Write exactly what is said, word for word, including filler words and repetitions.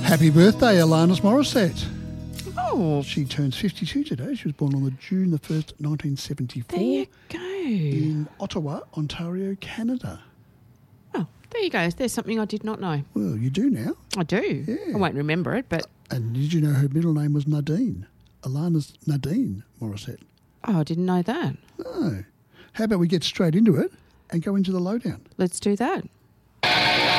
Happy birthday, Alanis Morissette. Oh, She turns fifty-two today. She was born on the June the first, nineteen seventy-four. there you go. In Ottawa, Ontario, Canada. Oh, there you go. There's something I did not know. Well, you do now. I do. Yeah. I won't remember it, but And did you know her middle name was Nadine? Alanis Nadine Morissette. oh, I didn't know that. No. How about we get straight into it and go into the lowdown? Let's do that.